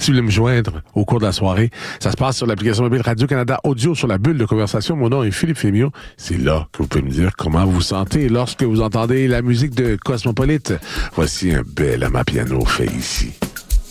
Si vous voulez me joindre au cours de la soirée, ça se passe sur l'application mobile Radio-Canada Audio sur la bulle de conversation. Mon nom est Philippe Fémiot. C'est là que vous pouvez me dire comment vous vous sentez lorsque vous entendez la musique de Cosmopolite. Voici un bel amapiano fait ici.